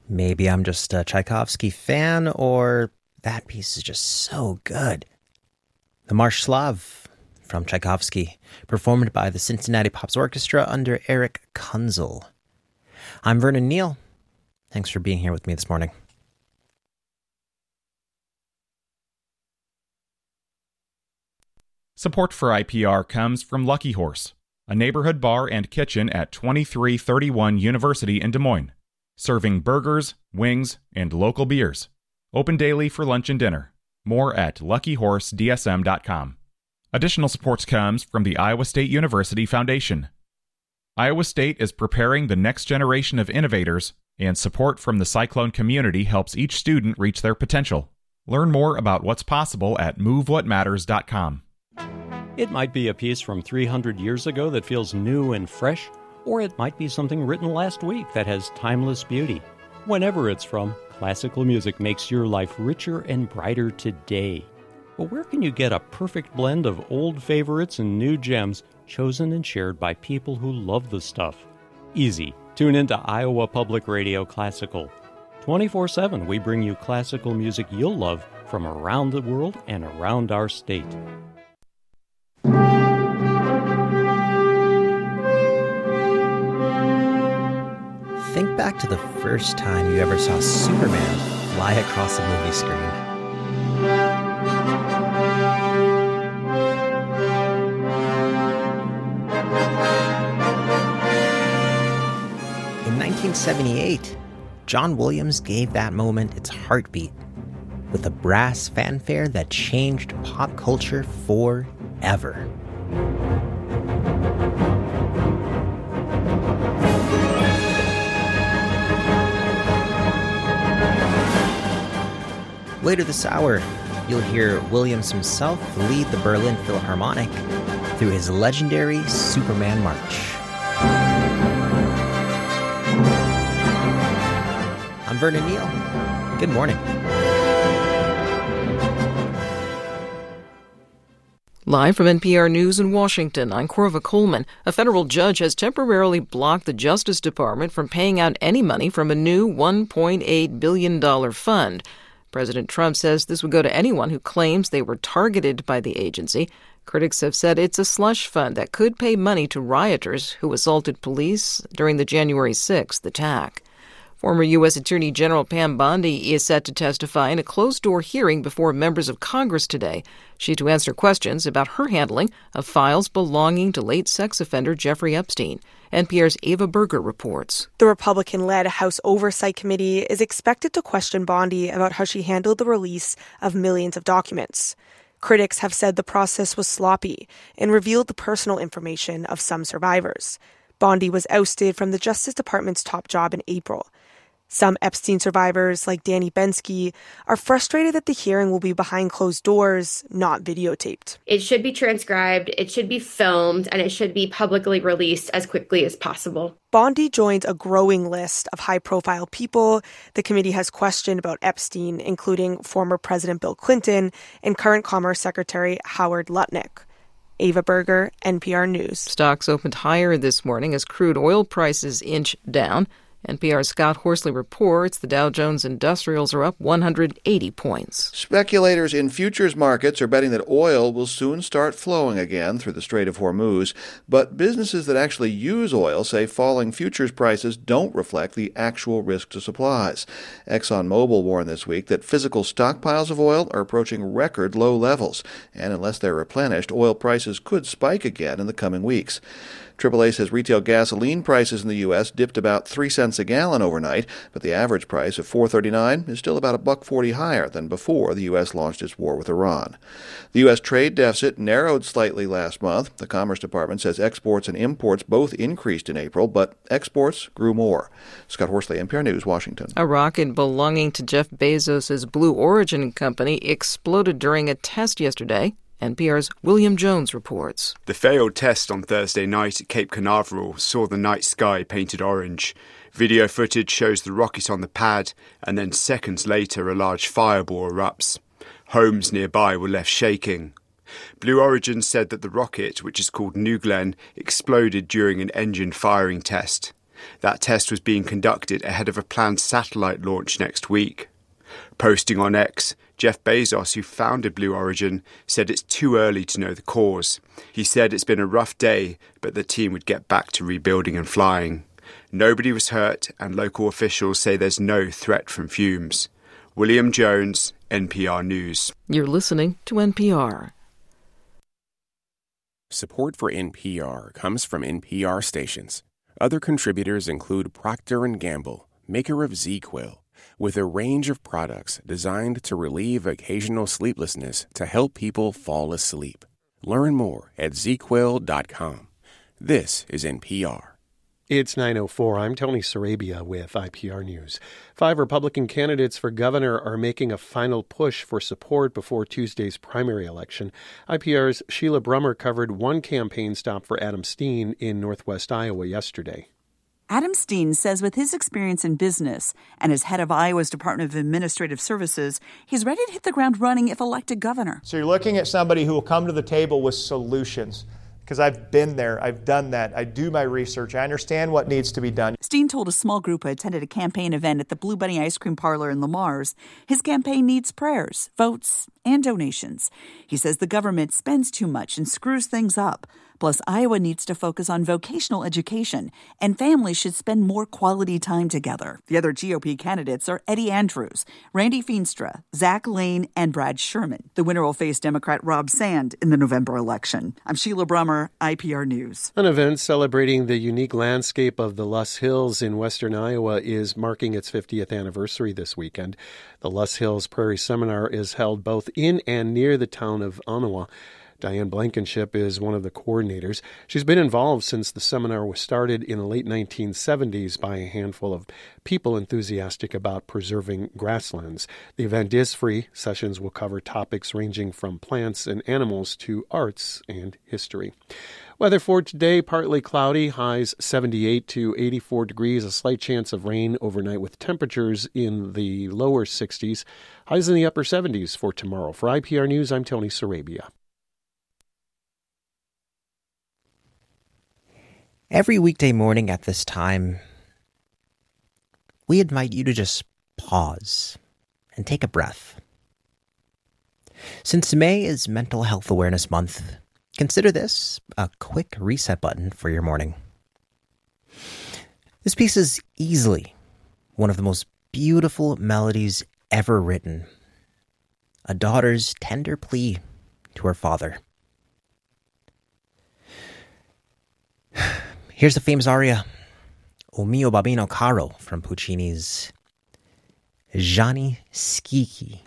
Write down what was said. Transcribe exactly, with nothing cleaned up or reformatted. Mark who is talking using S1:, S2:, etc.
S1: Maybe I'm just a Tchaikovsky fan, or that piece is just so good. The Marsh Slav from Tchaikovsky, performed by the Cincinnati Pops Orchestra under Eric Kunzel. I'm Vernon Neal. Thanks for being here with me this morning.
S2: Support for I P R comes from Lucky Horse, a neighborhood bar and kitchen at twenty-three thirty-one University in Des Moines, serving burgers, wings, and local beers. Open daily for lunch and dinner. More at lucky horse d s m dot com. Additional support comes from the Iowa State University Foundation. Iowa State is preparing the next generation of innovators, and support from the Cyclone community helps each student reach their potential. Learn more about what's possible at move what matters dot com.
S3: It might be a piece from three hundred years ago that feels new and fresh, or it might be something written last week that has timeless beauty. Whenever it's from, classical music makes your life richer and brighter today. But where can you get a perfect blend of old favorites and new gems chosen and shared by people who love the stuff? Easy. Tune into Iowa Public Radio Classical. twenty-four seven, we bring you classical music you'll love from around the world and around our state.
S1: Think back to the first time you ever saw Superman fly across a movie screen. In nineteen seventy-eight, John Williams gave that moment its heartbeat with a brass fanfare that changed pop culture forever. Later this hour, you'll hear Williams himself lead the Berlin Philharmonic through his legendary Superman March. I'm Vernon Neal. Good morning.
S4: Live from N P R News in Washington, I'm Corva Coleman. A federal judge has temporarily blocked the Justice Department from paying out any money from a new one point eight billion dollars fund. President Trump says this would go to anyone who claims they were targeted by the agency. Critics have said it's a slush fund that could pay money to rioters who assaulted police during the January sixth attack. Former U S Attorney General Pam Bondi is set to testify in a closed-door hearing before members of Congress today. She's to answer questions about her handling of files belonging to late sex offender Jeffrey Epstein. N P R's Ava Berger reports.
S5: The Republican-led House Oversight Committee is expected to question Bondi about how she handled the release of millions of documents. Critics have said the process was sloppy and revealed the personal information of some survivors. Bondi was ousted from the Justice Department's top job in April. Some Epstein survivors, like Danny Bensky, are frustrated that the hearing will be behind closed doors, not videotaped.
S6: It should be transcribed, it should be filmed, and it should be publicly released as quickly as possible.
S5: Bondi joins a growing list of high-profile people the committee has questioned about Epstein, including former President Bill Clinton and current Commerce Secretary Howard Lutnick. Ava Berger, N P R News.
S4: Stocks opened higher this morning as crude oil prices inch down. N P R's Scott Horsley reports the Dow Jones Industrials are up one hundred eighty points.
S7: Speculators in futures markets are betting that oil will soon start flowing again through the Strait of Hormuz, but businesses that actually use oil say falling futures prices don't reflect the actual risk to supplies. ExxonMobil warned this week that physical stockpiles of oil are approaching record low levels, and unless they're replenished, oil prices could spike again in the coming weeks. triple A says retail gasoline prices in the U S dipped about three cents a gallon overnight, but the average price of four dollars and thirty-nine cents is still about a buck forty higher than before the U S launched its war with Iran. The U S trade deficit narrowed slightly last month. The Commerce Department says exports and imports both increased in April, but exports grew more. Scott Horsley, N P R News, Washington.
S4: A rocket belonging to Jeff Bezos' Blue Origin company exploded during a test yesterday. N P R's William Jones reports.
S8: The failed test on Thursday night at Cape Canaveral saw the night sky painted orange. Video footage shows the rocket on the pad, and then seconds later a large fireball erupts. Homes nearby were left shaking. Blue Origin said that the rocket, which is called New Glenn, exploded during an engine firing test. That test was being conducted ahead of a planned satellite launch next week. Posting on X, Jeff Bezos, who founded Blue Origin, said it's too early to know the cause. He said it's been a rough day, but the team would get back to rebuilding and flying. Nobody was hurt, and local officials say there's no threat from fumes. William Jones, N P R News.
S4: You're listening to N P R.
S9: Support for N P R comes from N P R stations. Other contributors include Procter and Gamble, maker of ZzzQuil, with a range of products designed to relieve occasional sleeplessness to help people fall asleep. Learn more at zz quil dot com. This is N P R.
S10: It's nine oh four. I'm Tony Sarabia with I P R News. Five Republican candidates for governor are making a final push for support before Tuesday's primary election. I P R's Sheila Brummer covered one campaign stop for Adam Steen in northwest Iowa yesterday.
S11: Adam Steen says with his experience in business and as head of Iowa's Department of Administrative Services, he's ready to hit the ground running if elected governor.
S12: So you're looking at somebody who will come to the table with solutions. Because I've been there, I've done that, I do my research, I understand what needs to be done.
S11: Steen told a small group who attended a campaign event at the Blue Bunny Ice Cream Parlor in Lamar's his campaign needs prayers, votes, and donations. He says the government spends too much and screws things up. Plus, Iowa needs to focus on vocational education, and families should spend more quality time together. The other G O P candidates are Eddie Andrews, Randy Feenstra, Zach Lane, and Brad Sherman. The winner will face Democrat Rob Sand in the November election. I'm Sheila Brummer, I P R News.
S10: An event celebrating the unique landscape of the Luss Hills in western Iowa is marking its fiftieth anniversary this weekend. The Luss Hills Prairie Seminar is held both in and near the town of Ottawa. Diane Blankenship is one of the coordinators. She's been involved since the seminar was started in the late nineteen seventies by a handful of people enthusiastic about preserving grasslands. The event is free. Sessions will cover topics ranging from plants and animals to arts and history. Weather for today, partly cloudy, highs seventy-eight to eighty-four degrees, a slight chance of rain overnight with temperatures in the lower sixties, highs in the upper seventies for tomorrow. For I P R News, I'm Tony Sarabia.
S1: Every weekday morning at this time, we invite you to just pause and take a breath. Since May is Mental Health Awareness Month, consider this a quick reset button for your morning. This piece is easily one of the most beautiful melodies ever written. A daughter's tender plea to her father. Here's the famous aria, O mio bambino caro, from Puccini's Gianni Schicchi.